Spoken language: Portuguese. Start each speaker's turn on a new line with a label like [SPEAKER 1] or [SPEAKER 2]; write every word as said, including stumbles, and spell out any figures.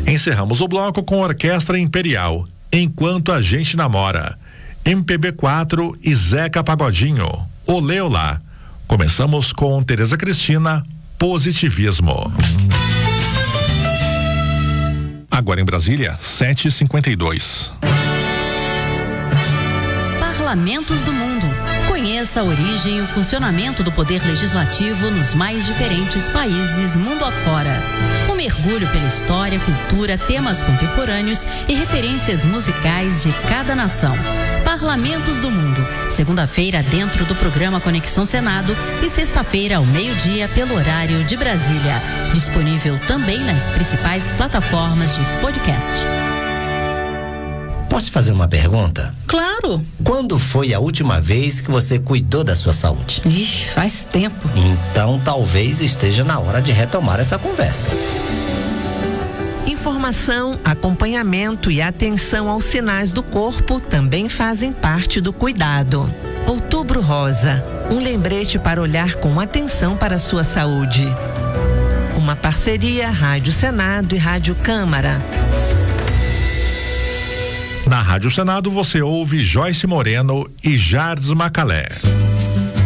[SPEAKER 1] Encerramos o bloco com Orquestra Imperial, Enquanto a Gente Namora, M P B quatro e Zeca Pagodinho, Olê Olá. Começamos com Tereza Cristina, Positivismo. Agora em Brasília, sete e cinquenta e dois.
[SPEAKER 2] Parlamentos do Mundo. Conheça a origem e o funcionamento do poder legislativo nos mais diferentes países mundo afora. Um mergulho pela história, cultura, temas contemporâneos e referências musicais de cada nação. Parlamentos do Mundo. Segunda-feira dentro do programa Conexão Senado e sexta-feira ao meio-dia pelo horário de Brasília. Disponível também nas principais plataformas de podcast.
[SPEAKER 3] Posso te fazer uma pergunta?
[SPEAKER 4] Claro.
[SPEAKER 3] Quando foi a última vez que você cuidou da sua saúde?
[SPEAKER 4] Ixi, faz tempo.
[SPEAKER 3] Então talvez esteja na hora de retomar essa conversa.
[SPEAKER 5] Informação, acompanhamento e atenção aos sinais do corpo também fazem parte do cuidado. Outubro Rosa, um lembrete para olhar com atenção para a sua saúde. Uma parceria Rádio Senado e Rádio Câmara.
[SPEAKER 1] Na Rádio Senado você ouve Joyce Moreno e Jardes Macalé.